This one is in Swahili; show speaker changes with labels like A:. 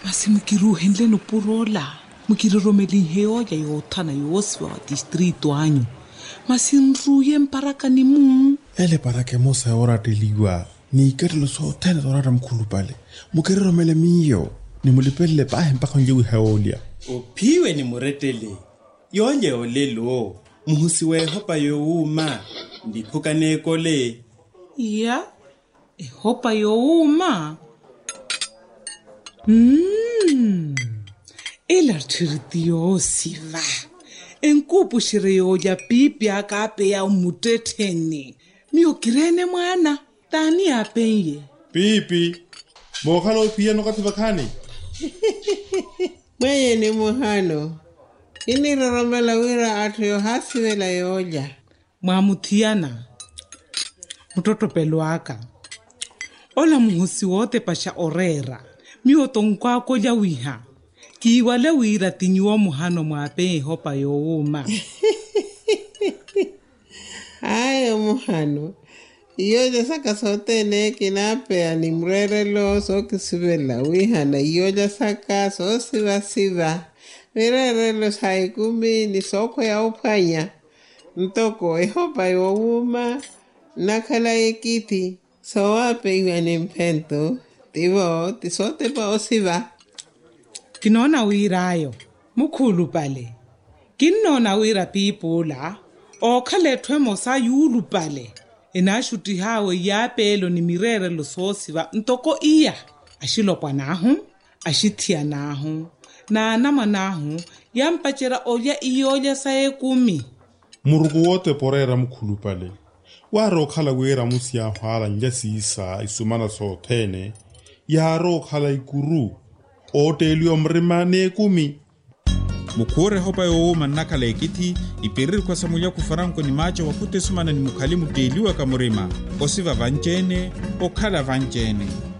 A: Masi mukiruhe ndleno purola. Mukiroromeli heoya yothana yoswa wa district wanyu. Masi nruye mparaka ni mu.
B: Ele parake mosa ora teliwa. Ni iketelo so tena dorata mkhulu pale. Mukiroromele miyo. Ni mulipele pahe mpaka njewi heolia.
C: Upiwe ni muretele. Yonye olelo. Muhusiwe hopa youma. Ndipuka nekole.
A: Ya. Hopa youma. Ela tiritiyo siva. Enkupu shireyo ya pipi akape ya umuteteni. Miyo kirene mwana. Tani apenye.
B: Pipi. Mohano pia no katibakani.
D: Mwenye ni muhano. Ini roromela wira atuyo hasiwela yoja.
A: Mwamutiana. Mtoto peluaka. Ola muhusi wote pasha orera. Miyo tonkwako ya wiha. Kiwale wira tinyuwa muhano mwape hopa youma.
D: Ayo muhano. Iyoja saka sote ne kinapea ni mrerelo so kisibela wiha na iyoja saka so siva. Mrerelo saikumi ni soko ya upanya. Ntoko hopa youma. Nakala ekiti. So wape iwa ni mpento. Tivo tisote pa osiva.
A: Kinona wirayo. Mukulu pale. Kinona wira pipula. Okhaletwe mosa yulu pale. Enashuti hawe yapelo ni mirere lo sosiva. Ntoko iya. Ashilopwa nahu. Ashitia nahu. Na anama nahu. Yampachera oya iyoja saekumi.
B: Murugu wote porera mkhulu pale. Waro khala wera musia hwala njasi isa isumana so tene. Yaro khala ikuru. Otelio mrima nekumi.
E: Mukure hopa youma nakala ekiti. Ipiriri kwa samulia kufaranko ni macho wakute sumana ni mukalimu deliwa kamurima. Osiva vanjene. Okhala vanjene.